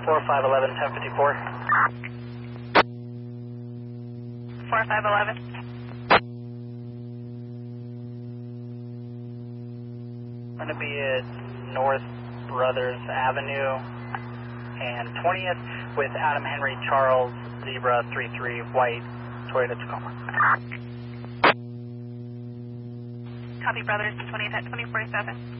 4511, 1054. 4511. Going to be at North Brothers Avenue and 20th with Adam Henry Charles Zebra 33 White Toyota Tacoma. Copy, brothers, 20th at 2047.